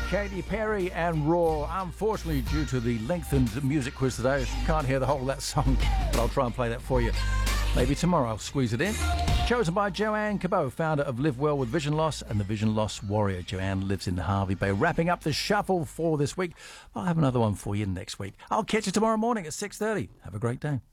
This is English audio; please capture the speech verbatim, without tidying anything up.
Katy Perry and Roar. Unfortunately, due to the lengthened music quiz today, I can't hear the whole of that song, but I'll try and play that for you. Maybe tomorrow I'll squeeze it in. Chosen by Joanne Cabot, founder of Live Well with Vision Loss and the Vision Loss Warrior. Joanne lives in Hervey Bay. Wrapping up the shuffle for this week. I'll have another one for you next week. I'll catch you tomorrow morning at six thirty. Have a great day.